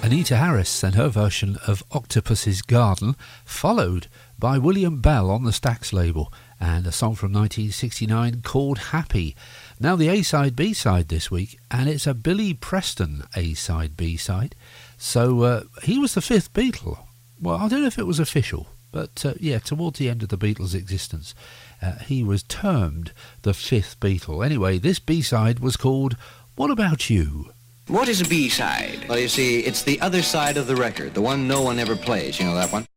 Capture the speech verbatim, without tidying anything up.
Anita Harris and her version of Octopus's Garden, followed by William Bell on the Stax label, and a song from nineteen sixty-nine called Happy. Now the A-side, B-side this week, and it's a Billy Preston A-side, B-side. So uh, he was the fifth Beatle. Well, I don't know if it was official, but uh, yeah, towards the end of the Beatles' existence, uh, he was termed the fifth Beatle. Anyway, this B-side was called What About You? What is a B-side? Well, you see, it's the other side of the record, the one no one ever plays. You know that one?